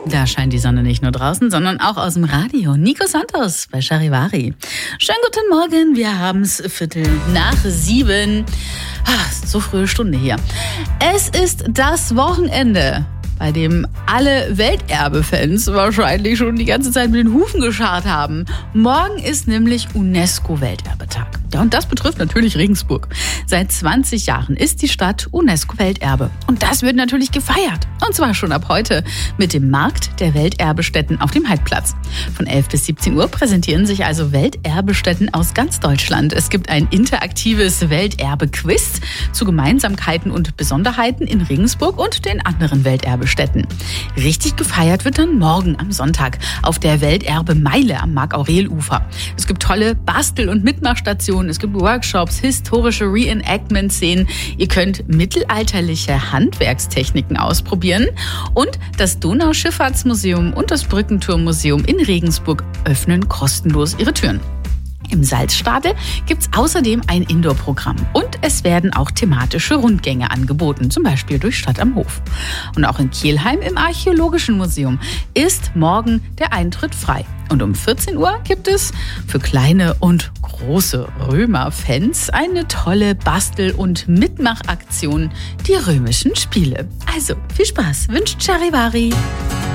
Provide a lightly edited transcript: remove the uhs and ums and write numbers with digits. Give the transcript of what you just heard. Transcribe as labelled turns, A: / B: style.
A: Da scheint die Sonne nicht nur draußen, sondern auch aus dem Radio. Nico Santos bei Charivari. Schönen guten Morgen, wir haben es 6:15. So frühe Stunde hier. Es ist das Wochenende, bei dem alle Welterbe-Fans wahrscheinlich schon die ganze Zeit mit den Hufen gescharrt haben. Morgen ist nämlich UNESCO-Welterbetag. Ja, und das betrifft natürlich Regensburg. Seit 20 Jahren ist die Stadt UNESCO-Welterbe. Und das wird natürlich gefeiert. Und zwar schon ab heute mit dem Markt der Welterbestätten auf dem Heidplatz. Von 11 bis 17 Uhr präsentieren sich also Welterbestätten aus ganz Deutschland. Es gibt ein interaktives Welterbe-Quiz zu Gemeinsamkeiten und Besonderheiten in Regensburg und den anderen Welterbestätten. Richtig gefeiert wird dann morgen am Sonntag auf der Welterbe-Meile am Mark-Aurel-Ufer. Es gibt tolle Bastel- und Mitmachstationen. Es gibt Workshops, historische Reenactment-Szenen. Ihr könnt mittelalterliche Handwerkstechniken ausprobieren. Und das Donauschifffahrtsmuseum und das Brückenturmmuseum in Regensburg öffnen kostenlos ihre Türen. Im Salzstadel gibt's außerdem ein Indoor-Programm und es werden auch thematische Rundgänge angeboten, zum Beispiel durch Stadt am Hof. Und auch in Kelheim im Archäologischen Museum ist morgen der Eintritt frei. Und um 14 Uhr gibt es für kleine und große Römer-Fans eine tolle Bastel- und Mitmachaktion, die Römischen Spiele. Also viel Spaß, wünscht Charivari.